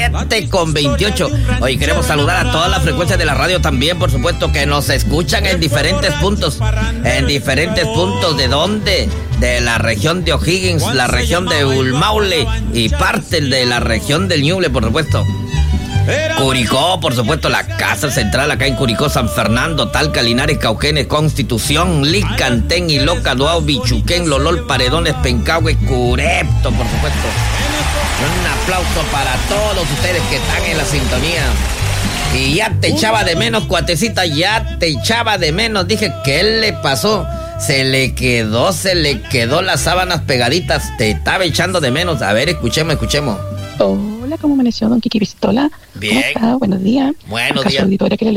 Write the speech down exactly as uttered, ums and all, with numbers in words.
siete con veintiocho. Hoy queremos saludar a todas las frecuencias de la radio también, por supuesto, que nos escuchan en diferentes puntos. En diferentes puntos, ¿de dónde? De la región de O'Higgins, la región de Ulmaule y parte de la región del Ñuble, por supuesto. Curicó, por supuesto, la casa central acá en Curicó, San Fernando, Talca, Linares, Cauquenes, Constitución, Licantén, Iloca, Duao, Bichuquén, Lolol, Paredones, Pencahue, Curepto, por supuesto. Un aplauso para todos ustedes que están en la sintonía. Y ya te echaba de menos, cuatecita, ya te echaba de menos. Dije, ¿qué le pasó? Se le quedó, se le quedó las sábanas pegaditas. Te estaba echando de menos. A ver, escuchemos, escuchemos. Hola, ¿cómo amaneció don Kiki Pistola? Bien. ¿Cómo está? Buenos días. Buenos Acá días. su auditoria que le